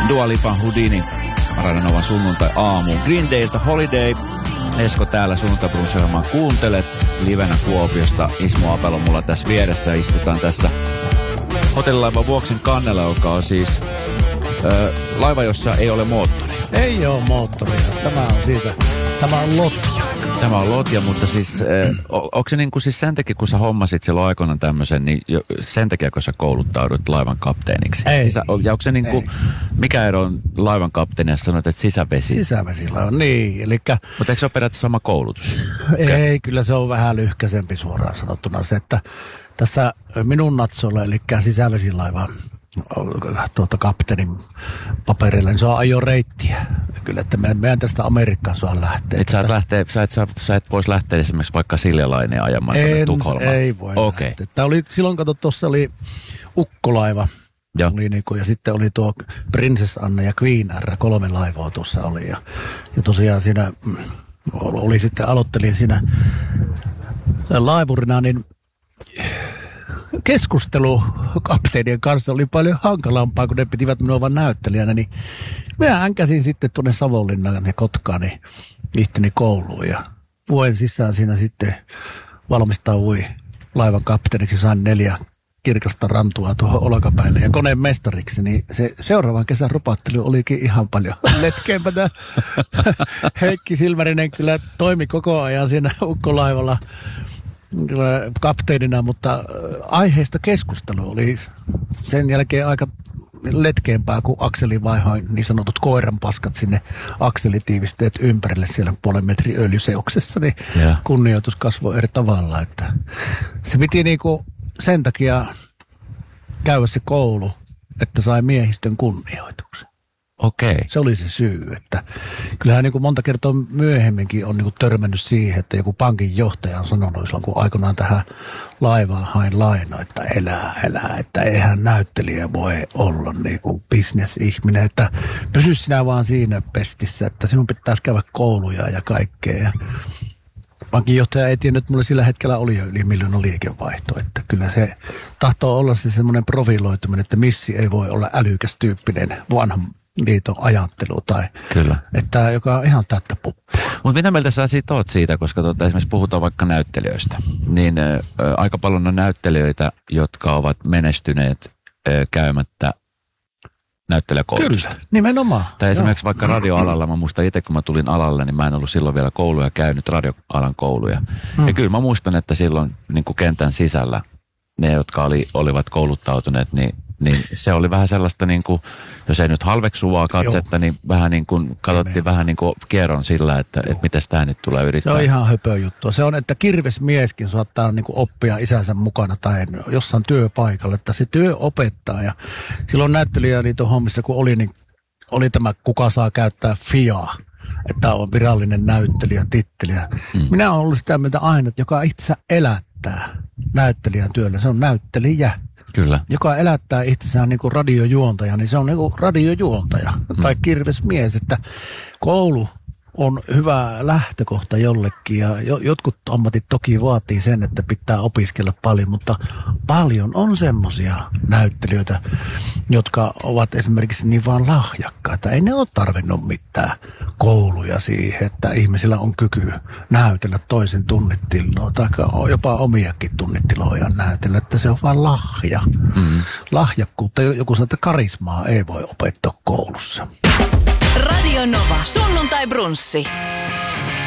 Dua Lipan Houdini. Radionovan sunnuntai aamu. Green Dayltä Holiday. Esko täällä sunnuntai-brunssiohjelmaa kuuntelet. Livenä Kuopiosta. Ismo Apel on mulla tässä vieressä. Istutaan tässä hotellilaiva Vuoksen kannella, joka on siis laiva, jossa ei ole moottoria. Ei ole moottoria. Tämä on siitä. Tämä on lotja. Tämä on lotja, mutta siis onko se niin kuin siis sen takia, kun sä hommasit silloin aikoinaan tämmöisen, niin sen takia, kun sä kouluttaudut laivan kapteeniksi? Ei. Ja onko se niin kuin, mikä ero on laivan kapteeni, jos sanot, että sisävesi? Sisävesilaiva, niin. Elikkä, mutta eikö se ole periaatteessa sama koulutus? Ei, kyllä se on vähän lyhkäisempi suoraan sanottuna se, että tässä minun natsolla, eli sisävesilaiva kapteenin paperilla, niin se on ajoreittiä. Kyllä, että meidän tästä Amerikkaan saa lähteä. Sä et vois lähteä esimerkiksi vaikka Siljalaineen ajamaan Tukholmaan? Ei voi lähteä. Tämä oli, silloin kato, tuossa oli ukkolaiva. Oli niin kuin, ja sitten oli tuo Princess Anne ja Queen R, 3 laivoa tuossa oli. Ja tosiaan siinä oli sitten, aloittelin siinä laivurina, niin keskustelu kapteenien kanssa oli paljon hankalampaa, kun ne pitivät minua vain näyttelijänä, niin minä änkäsin sitten tuonne Savonlinnaan ja Kotkaan niin ihteni kouluun ja vuoden sisään siinä sitten valmistautui laivan kapteeniksi, sain 4 kirkasta rantua tuohon olkapäille ja koneen mestariksi, niin se seuraavan kesän rupattelu olikin ihan paljon letkeämpää. Heikki Silmärinen kyllä toimi koko ajan siinä ukkolaivalla kapteenina, mutta aiheesta keskustelu oli sen jälkeen aika letkeämpää, kun akseli vaihoin niin sanotut koiranpaskat sinne akselitiivisteet ympärille siellä 0,5 metrin öljyseuksessa, niin kunnioitus kasvoi eri tavalla. Että se piti niinku sen takia käydä se koulu, että sai miehistön kunnioituksen. Okei. Se oli se syy, että kyllähän niin kuin monta kertaa myöhemminkin on niin kuin törmännyt siihen, että joku pankin johtaja on sanonut silloin, kun aikanaan tähän laivaan hain lainoa, että elää, että eihän näyttelijä voi olla niin kuin bisnesihminen, että pysy sinä vaan siinä pestissä, että sinun pitäisi käydä kouluja ja kaikkea. Ja pankinjohtaja ei tiennyt, että mulla sillä hetkellä oli jo yli 1 miljoona liikevaihto, että kyllä se tahtoo olla se semmoinen profiloituminen, että missi ei voi olla älykäs tyyppinen vanhan liiton ajattelu tai kyllä. Että joka on ihan täyttä puppua. Mutta mitä mieltä sä oot siitä, koska esimerkiksi puhutaan vaikka näyttelijöistä, niin aika paljon on näyttelijöitä, jotka ovat menestyneet käymättä näyttelijäkoulutusta. Kyllä, nimenomaan. Tai esimerkiksi vaikka radioalalla, mä muistan itse kun mä tulin alalle, niin mä en ollut silloin vielä kouluja käynyt, radioalan kouluja. Ja kyllä mä muistan, että silloin niin kuin kentän sisällä ne, jotka olivat kouluttautuneet, niin se oli vähän sellaista niin kuin, jos ei nyt halveksuvaa katsetta, niin vähän niin kuin katsottiin vähän niin kuin kierron sillä, että mitäs tää nyt tulee yrittää. Se on ihan höpö juttu. Se on, että kirvesmieskin saattaa niin kuin oppia isänsä mukana tai jossain työpaikalla, että se työ opettaa. Ja silloin näyttelijäliiton hommissa, kun oli, niin oli tämä, kuka saa käyttää FIA, että on virallinen näyttelijä, tittelijä. Minä olen ollut sitä mieltä aina, että joka itsensä elättää näyttelijän työllä, se on näyttelijä. Kyllä. Joka elättää itsessään niin kuin radiojuontaja, niin se on niin kuin radiojuontaja tai kirvesmies, että koulu on hyvä lähtökohta jollekin ja jotkut ammatit toki vaatii sen, että pitää opiskella paljon, mutta paljon on semmoisia näyttelijöitä, jotka ovat esimerkiksi niin vaan lahjakkaita. Ei ne ole tarvinnut mitään kouluja siihen, että ihmisillä on kyky näytellä toisen tunnetiloa tai jopa omiakin tunnetiloja näytellä, että se on vaan lahja. Lahjakkuutta, joku sanoo, että karismaa ei voi opettaa koulussa. Radio Nova. Sunnuntai brunssi.